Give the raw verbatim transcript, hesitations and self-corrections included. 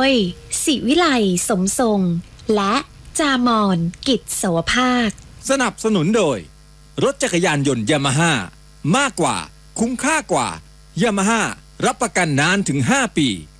ยศิวิไลสมทรงและจามอนกิจสวภาคสนับสนุนโดยรถจักรยานยนต์ยามาฮ่ามากกว่าคุ้มค่ากว่ายามาฮ่ารับประกันนานถึงห้าปี